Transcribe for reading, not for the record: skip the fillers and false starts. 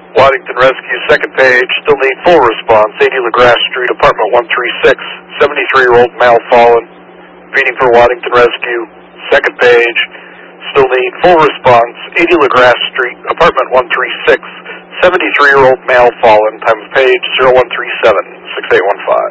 Waddington Rescue, second page, still need full response. 80 LaGrasse Street, apartment 136, 73-year-old male fallen. Repeating for Waddington Rescue, second page, still need full response. 80 LaGrasse Street, apartment 136, 73-year-old male fallen. Time of page 0137-6815.